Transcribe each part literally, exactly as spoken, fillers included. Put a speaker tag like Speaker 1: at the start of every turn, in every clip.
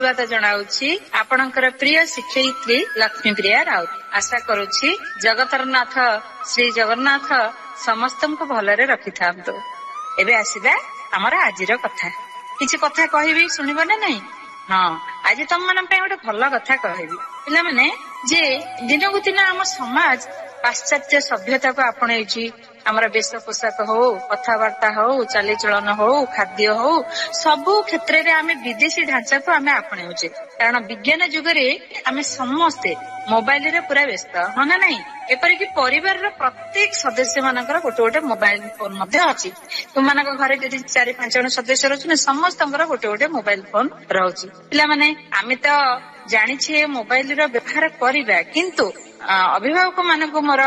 Speaker 1: स्वागत जनाऊँची आपणकर प्रिय शिक्षयित्री लक्ष्मीप्रिया राउत। आशा करुछि जगतरनाथ श्री जगन्नाथ समस्त को भलरे रखि थांतु। एबे आसीबा हमर आजिर कथा। किछि कथा कहबी सुनिबो ना नहीं? हाँ, आज तुम मन पे गोटे भल कथा कहबी। पिला माने जे दिनकु दिन आम समाज पाश्चात्य सभ्यता को आपणेछि। आमर वेश पोशाक हो, कथबार्ता हो, चालीचलन हो, खाद्य हो, सबु क्षेत्र में आम विदेशी ढांचा को आम आपणाऊे। कारण विज्ञान जुगरे आम समस्ते मोबाइल रे पूरा व्यस्त हाँ ना नहीं। एपरिक परिवार प्रत्येक सदस्य मानकर गोटे गोटे मोबाइल फोन अच्छी। तुम घरे जब चार पांच जन सदस्य रही समस्त गोटे गोटे मोबाइल फोन रही। पिला आम तो जानी मोबाइल व्यवहार करवा, किंतु अभिभावक मानक मोर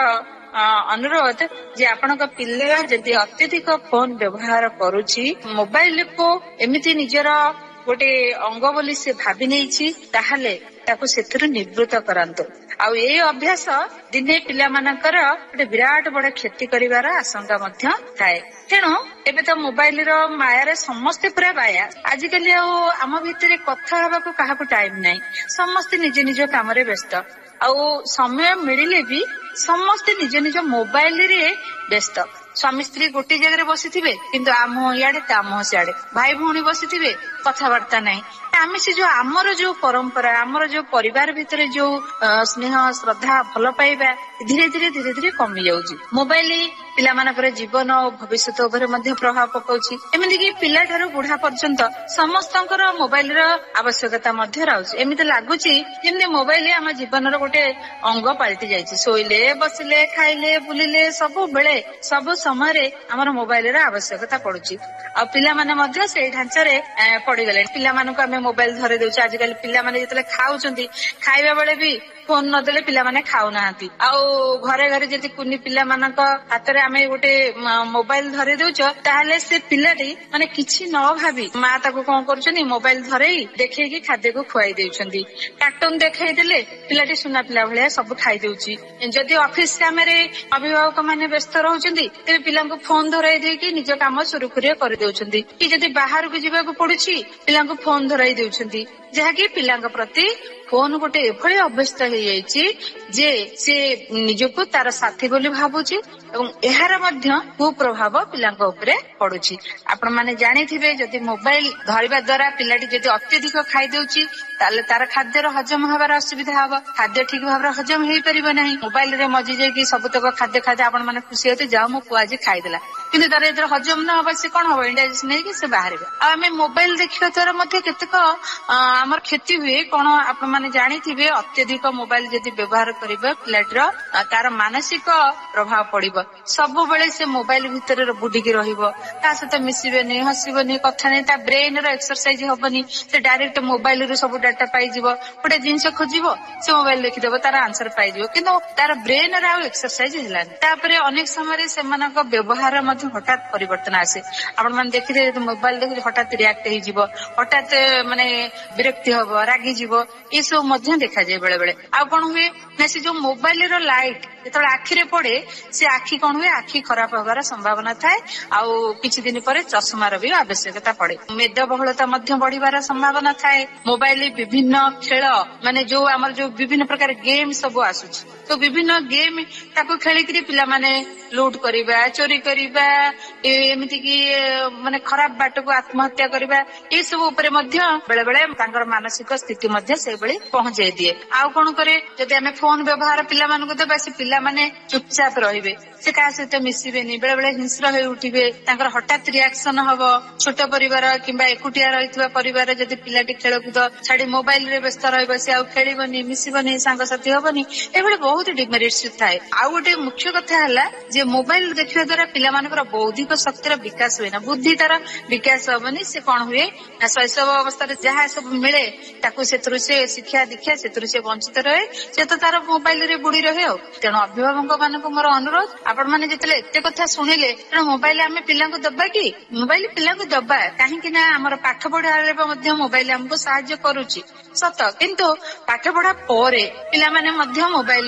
Speaker 1: अनुरोध जे आपनक पिल्ला जदि अत्यधिक फोन व्यवहार करुछि, मोबाइल को एमिति निजर गोटे अंग बोली से भाभी नहीं ताहले ताको सेथुरु निवृत्त करांतु। आउ ए अभ्यास दिने पिला मानकर गोटे विराट बड़ क्षति करिवार आशंका मध्य थाए। तेणु एबे तो मोबाइल रो माया समस्ते पूरा बाया। आजिकल आम भितर कथा हबाकू काहाकू टाइम नाही, समस्ते निज निज काम रे व्यस्त। आउ समय मिलिले भी समस्ते निज निज मोबाइल रे व्यस्त। स्वामी स्त्री गोटे जगह बसी किंतु आम इे ताम सियाड़े, भाई भौणी बसी कथबार्ता नहीं। आम से जो आमर जो परंपरा, आमर जो परिवार भितर जो स्नेह श्रद्धा भल पाइबा धीरे धीरे धीरे धीरे कमी जाउची। मोबाइल पिला मानकर जीवन और भविष्य उपर प्रभाव पकाउची। एमिति कि पिला ठारू बुढ़ा पर्यंत समस्तंकर मोबाइल रो आवश्यकता मध्य रहउची। एमिति लागुची जेमि मोबाइल आम जीवन रो गोटे अंग पलटि जाइछि। सोइले बसिले खाइले बुलिले सब बेले सब समय आमर मोबाइल रो आवश्यकता पड़ुची। आ पिला माने मध्य से ढांचा रे पड़ी गले। पिला मानक आम मोबाइल धरे देउछ। आजिकल पिला माने जतले खाउचंती खाइबा बेले भी फोन न देले पिला माने खाउ नाहांती। आउ घरे घरे जति कुनी पिला मानक हातरे आमे गोटे मोबाइल धरे देउछ, ताहले से पिलाटी माने किछि न भाबी मां ताको कोन करछनी मोबाइल धरेई देखैकी खाद्य को खुआई देउछंती। कार्टून देखाई देले पिलाटी सुना पिला भलिया सब खाई देउची। जदि ऑफिस काम रे अभिभावक माने व्यस्त रहउचंती ते पिलांको फोन धराई देकी निज काम सुरुखुरिया कर देउछंती। कि जदि बाहर को जिबाको पडुची पिलांको फोन धराई देउछंती, जहाकी पिलांक प्रति फोन गोटे एभली अवस्था हो जाइछि जे से निजको तार साथी बोली भाबुची एवं एहार मध्य कुप्रभाव पिलांक उपरे पडुची। आपण माने जानिथिबे जदि मोबाइल धरिबा द्वारा पिलाटी जदि अत्यधिक खाई देउची ताले तार खाद्यर हजम हबार असुविधा हबो। खाद्य ठीक भाबरे हजम हेई परिबो नाही। मोबाइल रे मजी जाई सबतक खाद्य खाद्य आपण माने खुशी होते जाओ मो पुआ जी खाई देला, किंतु तार एतर हजम न हबा से कोन हबो इंडाइजेशन नै कि से बाहरबे। आ हमें मोबाइल देखिबा द्वारा मध्य केतेक हमर क्षति हुए कोन आपण माने जानिथिबे। अत्यधिक मोबाइल जदि व्यवहार करिबे पिलाटर तार मानसिक प्रभाव पड़िबो। सब बेले से मोबाइल भितर बुडिकी रहिबो, ता सहित मिसिबेनी हसिबेनी कथा नै, ता ब्रेन रो एक्सरसाइज होबनी। से डायरेक्ट मोबाइल रो सब डाटा पाई जिवो, गोटे जिंस खोजिबो से मोबाइल देखिदेबो तार आंसर पाई जिवो, किंतु तार ब्रेन रो एक्सरसाइज हेलानी। तापरे अनेक समय सेमानक व्यवहार मध्ये हठात परिवर्तन आसे। आपण माने देखिदे मोबाइल देखि हठात रिएक्ट हेइ जिवो, हठात माने विरक्ति होबो, रागी जिवो, ए सब मध्ये देखा जाय बेले बेले। आ कोन हुए ना से जो मोबाइल रो लाइट जेतले आखि रे पड़े से आखि कोन हुए आखि खराब होबार संभावना थाए। आउ किछि दिन परे चश्मार भी आवश्यकता पड़े। मेदबहुलता मध्ये बढ़िबार संभावना थाए। मोबाइल विभिन्न खेल माने जो हमर जो विभिन्न प्रकार गेम सब आसुछ, तो विभिन्न गेम ताको खेलिकरी पिला माने लूट करिबा, चोरी करिबा, एमिति कि माने खराब बाट को आत्महत्या करिबा, ए सब ऊपर मध्ये बेले बेले तांकर मानसिक स्थिति मध्ये से बेले पहुंचाई दिए। आउ कोन करे जदि हमें फोन व्यवहार पिला मानको देबा से पिला माने चुपचाप रहिबे, से का सहित मिसिबेनी, बेले बेले हिंस्र होई उठिबे, तांकर हठात रिएक्शन हबो। छोट परिवार किंबा एकुटिया रहितबा परिवार जदि पिलाटी खेलकूद छाड़ी मोबाइल रे व्यस्त रहइबो, से आ खेलिबनी, मिसिबनी, संग साथी होबनी, एबे बहुत डिमेरिट्स थाए। आ गोटे मुख्य कथा हला जे मोबाइल देखिबा द्वारा पिला मानकर बौद्धिक शक्तिर विकास होइना, बुद्धि तार विकास होबनी। से कोन हुए ना शैशव अवस्था रे जहा सब मिले ताकू सेतरु से शिक्षा दीक्षा सेतरु से वंचित रहे, से तो तार मोबाइल रे बुड़ी रहे। तेणु अभिभावक मानक मोर अनुरोध, आपण माने जेतले एते कथा सुनिले तेणु मोबाइल आमे पिलांको दबा कि मोबाइल पिलांको दबा काहेकि ना हमर पाठ पढ़ारे मध्ये मोबाइल हमको सहाय्य करूची सत, किंतु पाठ पढ़ा परे पिला माने मध्ये मोबाइल को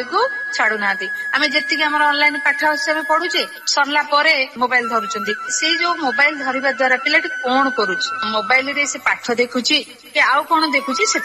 Speaker 1: ଛାଡୁନାହାନ୍ତି। ଆମେ ଯେତିକି ଆମର ଅନଲାଇନ ପାଠ ଅଛି ଆମେ ପଢୁଛେ, ସରିଲା ପରେ ମୋବାଇଲ ଧରୁଛନ୍ତି। ସେଇ ଯୋଉ ମୋବାଇଲ ଧରିବା ଦ୍ଵାରା ପିଲାଟି କଣ କରୁଛି, ମୋବାଇଲ ରେ ସେ ପାଠ ଦେଖୁଛି କି ଆଉ କଣ ଦେଖୁଛି